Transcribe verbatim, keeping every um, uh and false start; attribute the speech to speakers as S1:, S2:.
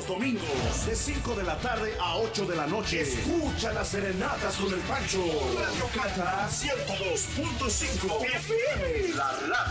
S1: domingos, de cinco de la tarde a ocho de la noche. Escucha las serenatas con el Pancho. Radio Cata ciento dos punto cinco F M. La radio